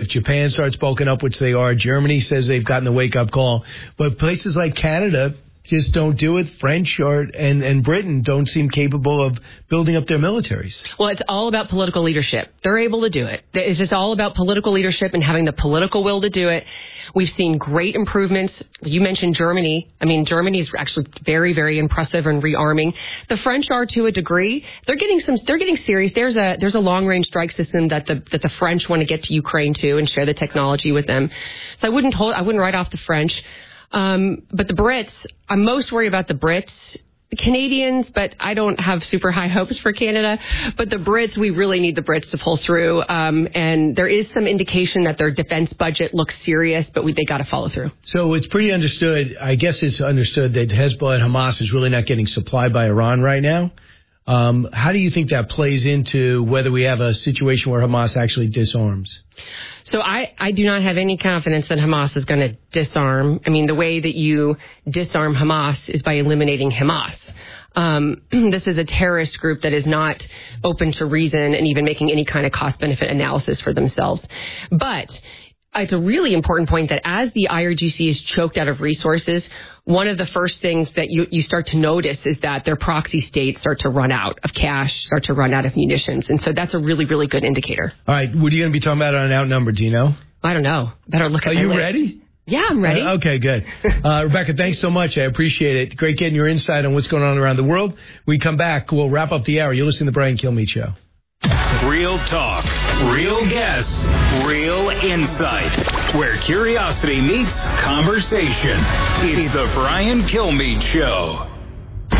If Japan starts bulking up, which they are, Germany says they've gotten the wake-up call. But places like Canada just don't do it. French and Britain don't seem capable of building up their militaries. Well, it's all about political leadership. They're able to do it. It's just all about political leadership and having the political will to do it. We've seen great improvements. You mentioned Germany. I mean, Germany is actually very, very impressive in rearming. The French are to a degree. They're getting serious. There's a long-range strike system that the French want to get to Ukraine too and share the technology with them. So I wouldn't write off the French. But the Brits, I'm most worried about the Brits, the Canadians, but I don't have super high hopes for Canada. But the Brits, we really need the Brits to pull through. And there is some indication that their defense budget looks serious, but they got to follow through. So it's pretty understood. I guess it's understood that Hezbollah and Hamas is really not getting supplied by Iran right now. How do you think that plays into whether we have a situation where Hamas actually disarms? So I do not have any confidence that Hamas is going to disarm. I mean, the way that you disarm Hamas is by eliminating Hamas. This is a terrorist group that is not open to reason and even making any kind of cost-benefit analysis for themselves. But it's a really important point that as the IRGC is choked out of resources, one of the first things that you start to notice is that their proxy states start to run out of cash, start to run out of munitions. And so that's a really, really good indicator. All right. What are you going to be talking about on Outnumbered? Do you know? I don't know. Better look at my list. Are you ready? Yeah, I'm ready. Okay, good. Rebecca, thanks so much. I appreciate it. Great getting your insight on what's going on around the world. We come back. We'll wrap up the hour. You're listening to the Brian Kilmeade Show. Real talk, real guests, real insight. Where curiosity meets conversation. It's the Brian Kilmeade Show.